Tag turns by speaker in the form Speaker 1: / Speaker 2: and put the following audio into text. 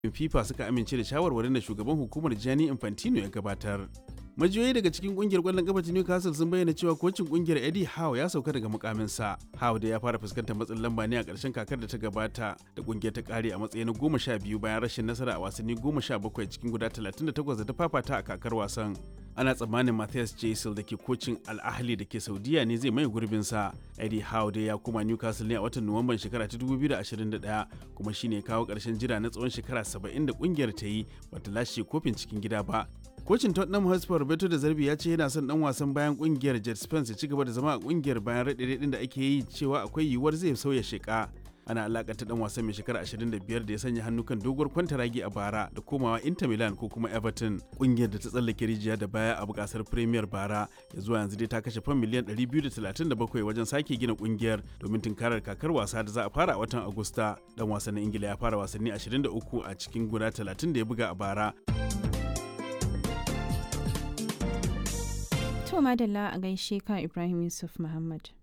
Speaker 1: FIFA suka amince da shawarwarin da shugaban hukumar Gianni Infantino ya gabatar. Majiyoyi daga cikin kungiyar kwallon kafa ta Newcastle sun bayyana cewa kocin kungiyar Eddie Howe ya sauka daga mukaminsa. Howe da ya fara fuskantar matsin lamba ne a ƙarshen kakar da ta gabata da kungiyar ta kare a matsayin 12 bayan rashin nasara a wasanni 17 cikin guda 38 da ta fafata a kakar wasan. Ana tsammanin Matthias Gisel da ke kocin Al Ahly da ke Saudiya ne zai mai gurbinsa. Eddie Howe dai ya koma Newcastle ne a watan Nuwamban shekara ta 2021 kuma shine ya kawo ƙarshen jira na tsawon shekara 70 da kungiyar ta yi bata lashe kofin cikin gida ba. Kocin Tottenham Hotspur Roberto De Zerbi ya ce yana son dan wasan bayan kungiyar Jet Spence ya ci gaba da zama a kungiyar bayan raɗe-raɗin da ake yi cewa akwai yiwuwar zai sauya sheka. Ana alakanta dan wasan mai shekara 25 da ya sanya hannu kan doguwar kwantaragi a bara da komawa Inter Milan ko kuma Everton. Kungiyar da ta tsallake rijiya da baya a bukasar Premier bara ya zuwa yanzu dai ta kashe fam miliyan 237 wajen sake gina kungiyar domin tunkarar kakar wasa da za a fara a watan Agusta. Dan wasan na Ingila ya fara wasanni 23 a cikin guda 30 da ya buga a bara.
Speaker 2: To madalla a gaishe ka Ibrahim Yusuf Muhammad.